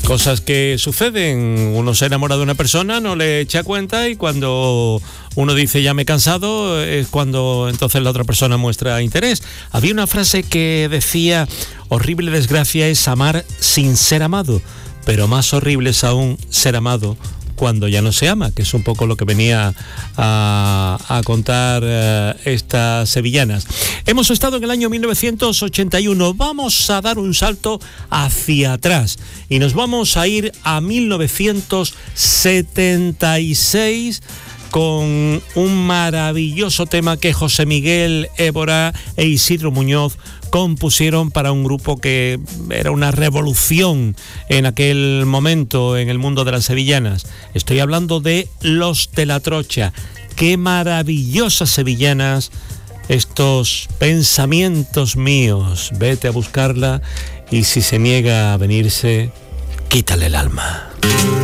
Cosas que suceden, uno se enamora de una persona, no le echa cuenta, y cuando uno dice ya me he cansado, es cuando entonces la otra persona muestra interés. Había una frase que decía: horrible desgracia es amar sin ser amado, pero más horrible es aún ser amado cuando ya no se ama, que es un poco lo que venía a contar estas sevillanas. Hemos estado en el año 1981, vamos a dar un salto hacia atrás y nos vamos a ir a 1976 con un maravilloso tema que José Miguel Évora e Isidro Muñoz compusieron para un grupo que era una revolución en aquel momento en el mundo de las sevillanas. Estoy hablando de Los de la Trocha. Qué maravillosas sevillanas, estos pensamientos míos. Vete a buscarla y si se niega a venirse, quítale el alma.